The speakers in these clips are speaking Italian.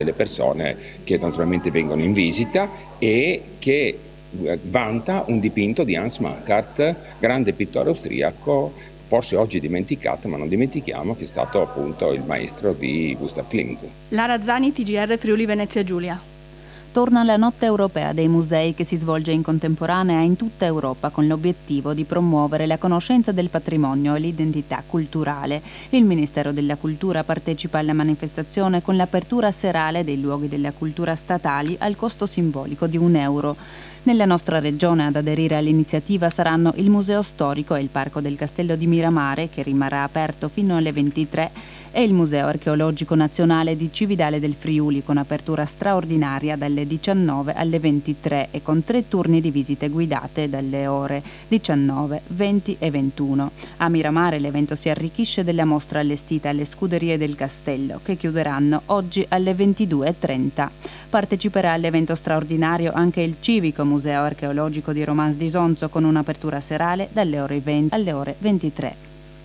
delle persone che naturalmente vengono in visita e che vanta un dipinto di Hans Mankart, grande pittore austriaco, forse oggi dimenticato, ma non dimentichiamo che è stato appunto il maestro di Gustav Klimt. Lara Zani, TGR Friuli Venezia Giulia. Torna la Notte Europea dei Musei che si svolge in contemporanea in tutta Europa con l'obiettivo di promuovere la conoscenza del patrimonio e l'identità culturale. Il Ministero della Cultura partecipa alla manifestazione con l'apertura serale dei luoghi della cultura statali al costo simbolico di €1. Nella nostra regione ad aderire all'iniziativa saranno il Museo Storico e il Parco del Castello di Miramare, che rimarrà aperto fino alle 23, e il Museo Archeologico Nazionale di Cividale del Friuli, con apertura straordinaria dalle 19 alle 23 e con 3 turni di visite guidate dalle ore 19, 20 e 21. A Miramare l'evento si arricchisce della mostra allestita alle Scuderie del Castello, che chiuderanno oggi alle 22:30. Parteciperà all'evento straordinario anche il Civico Museo Archeologico di Romans di Sonzo, con un'apertura serale dalle ore 20 alle ore 23.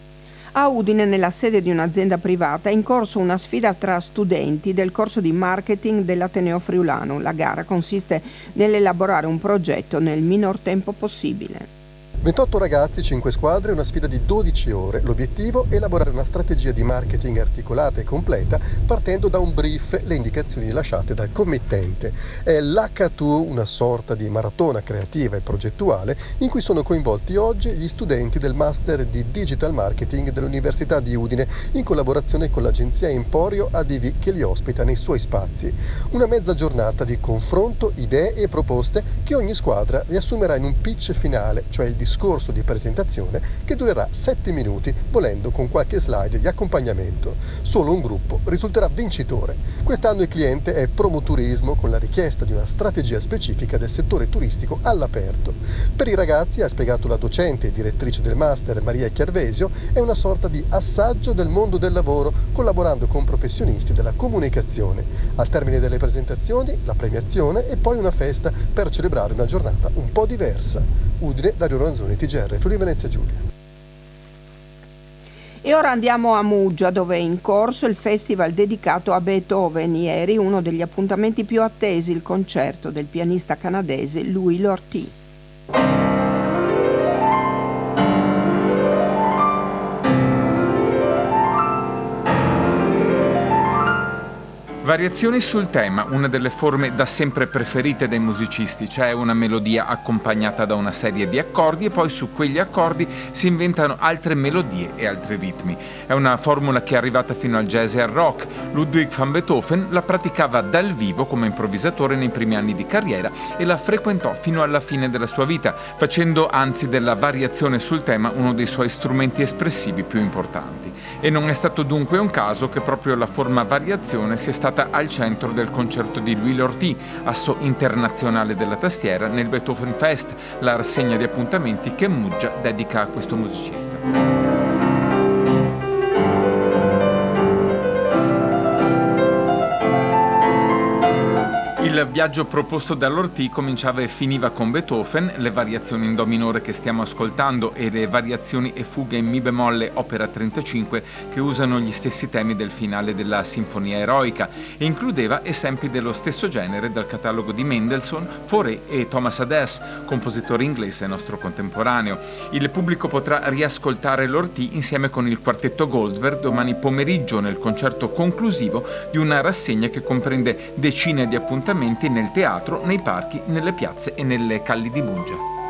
A Udine, nella sede di un'azienda privata, è in corso una sfida tra studenti del corso di marketing dell'Ateneo Friulano. La gara consiste nell'elaborare un progetto nel minor tempo possibile. 28 ragazzi, 5 squadre, una sfida di 12 ore. L'obiettivo è elaborare una strategia di marketing articolata e completa partendo da un brief, le indicazioni lasciate dal committente. È l'H2, una sorta di maratona creativa e progettuale in cui sono coinvolti oggi gli studenti del Master di Digital Marketing dell'Università di Udine in collaborazione con l'agenzia Emporio ADV che li ospita nei suoi spazi. Una mezza giornata di confronto, idee e proposte che ogni squadra riassumerà in un pitch finale, cioè il discorso di presentazione che durerà 7 minuti, volendo con qualche slide di accompagnamento. Solo un gruppo risulterà vincitore. Quest'anno il cliente è Promoturismo, con la richiesta di una strategia specifica del settore turistico all'aperto. Per i ragazzi, ha spiegato la docente e direttrice del master Maria Chiarvesio, è una sorta di assaggio del mondo del lavoro, collaborando con professionisti della comunicazione. Al termine delle presentazioni, la premiazione e poi una festa per celebrare una giornata un po' diversa. Udine, Dario Ranzoni, TGR Friuli Venezia Giulia. E ora andiamo a Muggia, dove è in corso il festival dedicato a Beethoven. Ieri uno degli appuntamenti più attesi, il concerto del pianista canadese Louis Lortie. Variazioni sul tema, una delle forme da sempre preferite dai musicisti. C'è una melodia accompagnata da una serie di accordi e poi su quegli accordi si inventano altre melodie e altri ritmi. È una formula che è arrivata fino al jazz e al rock. Ludwig van Beethoven la praticava dal vivo come improvvisatore nei primi anni di carriera e la frequentò fino alla fine della sua vita, facendo anzi della variazione sul tema uno dei suoi strumenti espressivi più importanti. E non è stato dunque un caso che proprio la forma variazione sia stata al centro del concerto di Louis Lortie, asso internazionale della tastiera, nel Beethoven Fest, la rassegna di appuntamenti che Muggia dedica a questo musicista. Il viaggio proposto dall'Ortie cominciava e finiva con Beethoven, le variazioni in do minore che stiamo ascoltando e le variazioni e fughe in mi bemolle opera 35 che usano gli stessi temi del finale della Sinfonia Eroica e includeva esempi dello stesso genere dal catalogo di Mendelssohn, Fauré e Thomas Adès, compositore inglese nostro contemporaneo. Il pubblico potrà riascoltare l'Ortie insieme con il quartetto Goldberg domani pomeriggio nel concerto conclusivo di una rassegna che comprende decine di appuntamenti nel teatro, nei parchi, nelle piazze e nelle calli di Muggia.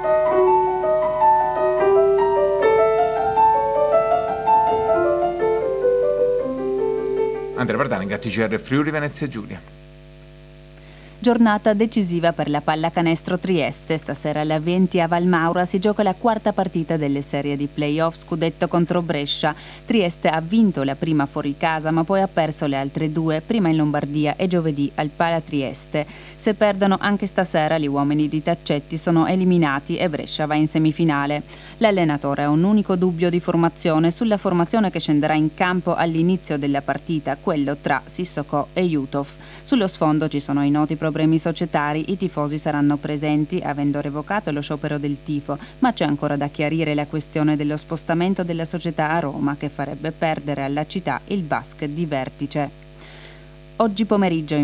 Andrea Bardanega, TGR Friuli Venezia Giulia. Giornata decisiva per la pallacanestro Trieste. Stasera alle 20 a Valmaura si gioca la quarta partita delle serie di play-off scudetto contro Brescia. Trieste ha vinto la prima fuori casa ma poi ha perso le altre due, prima in Lombardia e giovedì al Pala Trieste. Se perdono anche stasera gli uomini di Taccetti sono eliminati e Brescia va in semifinale. L'allenatore ha un unico dubbio di formazione sulla formazione che scenderà in campo all'inizio della partita, quello tra Sissoko e Jutov. Sullo sfondo ci sono i noti problemi societari, i tifosi saranno presenti avendo revocato lo sciopero del tifo, ma c'è ancora da chiarire la questione dello spostamento della società a Roma che farebbe perdere alla città il basket di vertice. Oggi pomeriggio